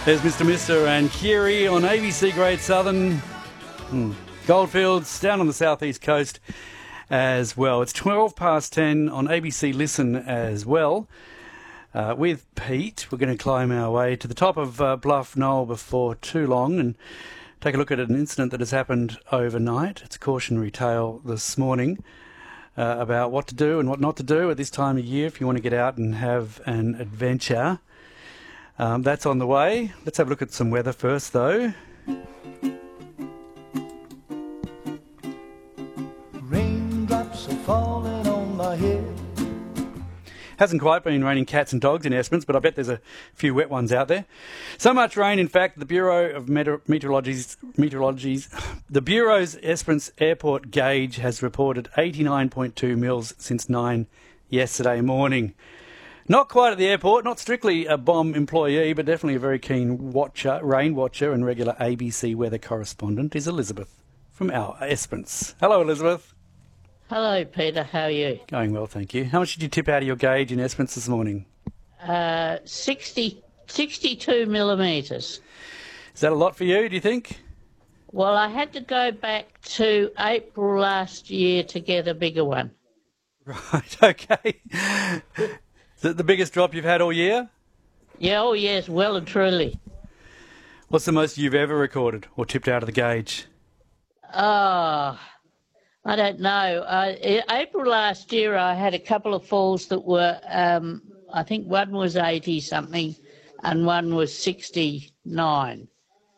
There's Mr. and Kiri on ABC Great Southern. Goldfields down on the southeast coast as well. It's 10:12 on ABC Listen as well. With Pete, we're going to climb our way to the top of Bluff Knoll before too long and take a look at an incident that has happened overnight. It's a cautionary tale this morning about what to do and what not to do at this time of year if you want to get out and have an adventure. That's on the way. Let's have a look at some weather first, though. Raindrops are falling on my head. Hasn't quite been raining cats and dogs in Esperance, but I bet there's a few wet ones out there. So much rain, in fact, the Bureau of Meteorology's the Bureau's Esperance Airport gauge has reported 89.2 mils since 9 yesterday morning. Not quite at the airport, not strictly a BOM employee, but definitely a very keen rain watcher and regular ABC weather correspondent is Elizabeth from our Esperance. Hello, Elizabeth. Hello, Peter. How are you? Going well, thank you. How much did you tip out of your gauge in Esperance this morning? 62 millimetres. Is that a lot for you, do you think? Well, I had to go back to April last year to get a bigger one. Right, okay. Is it the biggest drop you've had all year? Yeah, oh yes, well and truly. What's the most you've ever recorded or tipped out of the gauge? Oh, I don't know. In April last year, I had a couple of falls that were, I think one was 80-something and one was 69.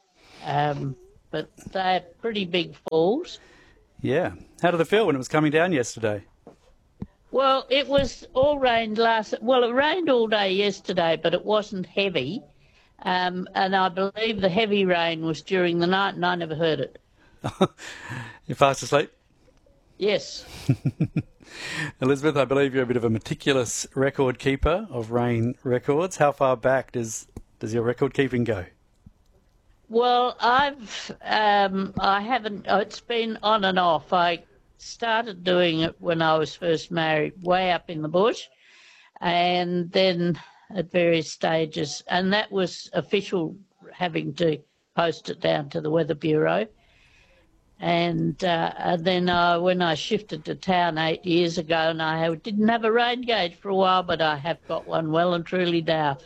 But they're pretty big falls. Yeah. How did it feel when it was coming down yesterday? Well, it was all rained it rained all day yesterday, but it wasn't heavy. And I believe the heavy rain was during the night, and I never heard it. You're fast asleep? Yes. Elizabeth, I believe you're a bit of a meticulous record keeper of rain records. How far back does your record keeping go? Well, I haven't, it's been on and off. I started doing it when I was first married, way up in the bush, and then at various stages. And that was official, having to post it down to the Weather Bureau. And then when I shifted to town 8 years ago, and I didn't have a rain gauge for a while, but I have got one well and truly now.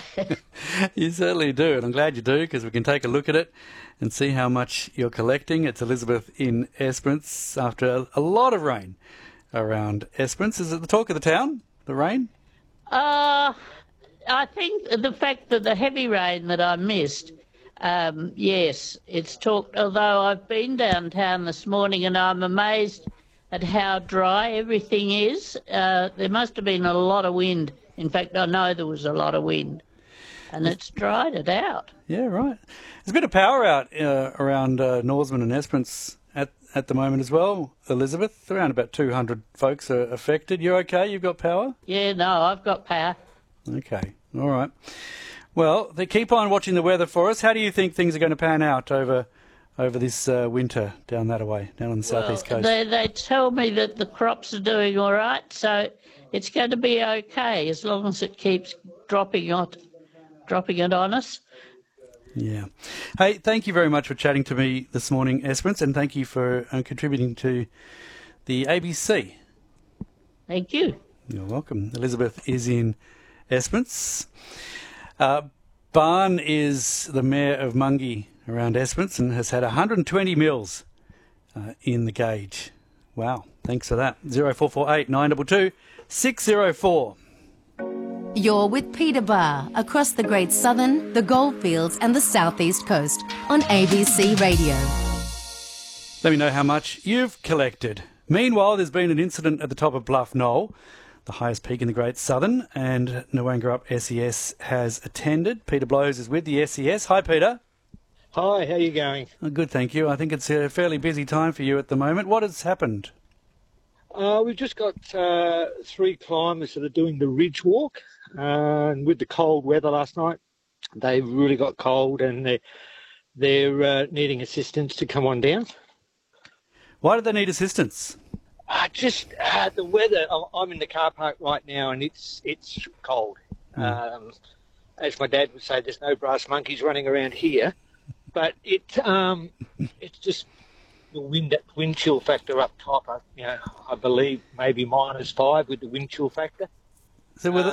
You certainly do, and I'm glad you do, because we can take a look at it and see how much you're collecting. It's Elizabeth in Esperance after a lot of rain around Esperance. Is it the talk of the town, the rain? I think the fact that the heavy rain that I missed, yes, it's talked, although I've been downtown this morning and I'm amazed at how dry everything is. There must have been a lot of wind. In fact, I know there was a lot of wind, and it's dried it out. Yeah, right. There's a bit of power out around Norseman and Esperance at the moment as well, Elizabeth. Around about 200 folks are affected. You okay? You've got power? Yeah, no, I've got power. Okay, all right. Well, they keep on watching the weather for us. How do you think things are going to pan out over this winter down that way, down on the southeast coast? They tell me that the crops are doing all right, so it's going to be okay as long as it keeps dropping it on us. Yeah. Hey, thank you very much for chatting to me this morning, Esperance, and thank you for contributing to the ABC. Thank you. You're welcome. Elizabeth is in Esperance. Barn is the mayor of Mungie around Esperance and has had 120 mils in the gauge. Wow, thanks for that. 0448 922 604. You're with Peter Barr across the Great Southern, the Goldfields and the Southeast Coast on ABC Radio. Let me know how much you've collected. Meanwhile, there's been an incident at the top of Bluff Knoll, the highest peak in the Great Southern, and Nwangerup SES has attended. Peter Blows is with the SES. Hi, Peter. Hi, how are you going? Good, thank you. I think it's a fairly busy time for you at the moment. What has happened? We've just got 3 climbers that are doing the Ridge Walk, and with the cold weather last night, they really got cold and they're needing assistance to come on down. Why do they need assistance? Just the weather. I'm in the car park right now, and it's cold. as my dad would say, there's no brass monkeys running around here. But it's just the wind chill factor up top. I believe maybe -5 with the wind chill factor. So were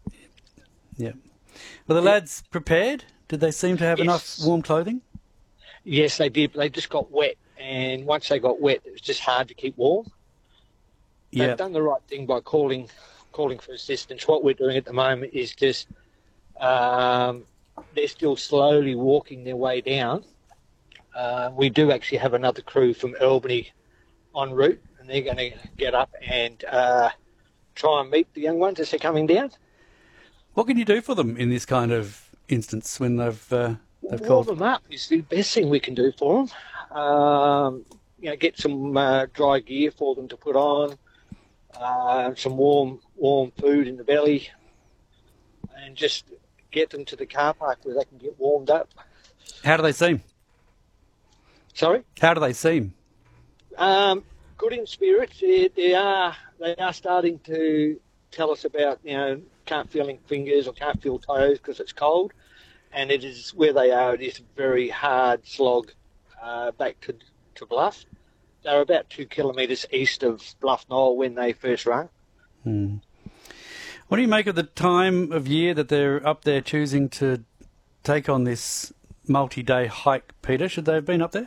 the lads prepared? Did they seem to have enough warm clothing? Yes, they did. They just got wet, and once they got wet, it was just hard to keep warm. Yeah. They've done the right thing by calling for assistance. What we're doing at the moment is just they're still slowly walking their way down. We do actually have another crew from Albany en route, and they're going to get up and try and meet the young ones as they're coming down. What can you do for them in this kind of instance when they've Warm called? them up is the best thing we can do for them. Get some dry gear for them to put on, some warm food in the belly, and just get them to the car park where they can get warmed up. How do they seem? Sorry? How do they seem? Good in spirits. They are starting to tell us about, can't feel fingers or can't feel toes because it's cold. And it is where they are, it is a very hard slog back to Bluff. They're about 2 kilometres east of Bluff Knoll when they first run. What do you make of the time of year that they're up there choosing to take on this multi-day hike, Peter? Should they have been up there?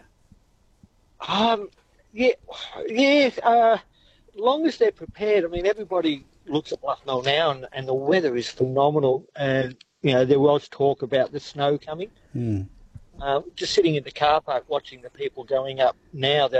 Long as they're prepared. I mean, everybody looks at Bluff Knoll now, and the weather is phenomenal. And there was talk about the snow coming. Just sitting in the car park watching the people going up now.